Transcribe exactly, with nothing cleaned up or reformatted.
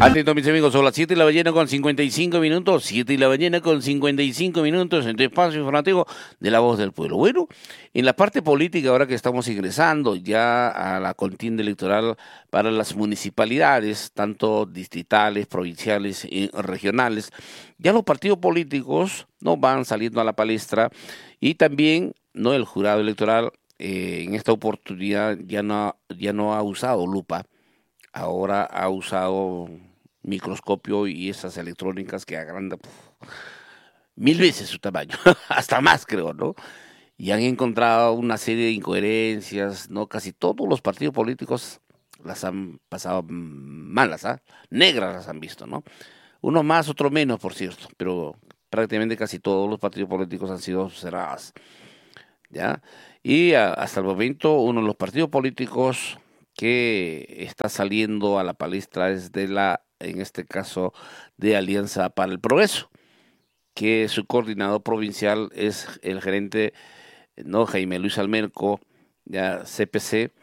Atento, mis amigos, son las siete y la mañana con cincuenta y cinco minutos, siete y la mañana con cincuenta y cinco minutos en tu espacio informativo de La Voz del Pueblo. Bueno, en la parte política, ahora que estamos ingresando ya a la contienda electoral para las municipalidades, tanto distritales, provinciales y regionales, ya los partidos políticos no van saliendo a la palestra y también no el jurado electoral eh, en esta oportunidad ya no, ya no ha usado lupa. Ahora ha usado microscopio y esas electrónicas que agrandan puf, mil veces su tamaño, hasta más creo, ¿no? Y han encontrado una serie de incoherencias, ¿no? Casi todos los partidos políticos las han pasado malas, ¿ah? Negras las han visto, ¿no? Uno más, otro menos, por cierto, pero prácticamente casi todos los partidos políticos han sido cerrados, ¿ya? Y a, hasta el momento uno de los partidos políticos que está saliendo a la palestra es de la, en este caso, de Alianza para el Progreso, que su coordinador provincial es el gerente, no Jaime Luis Almerco, ya C P C,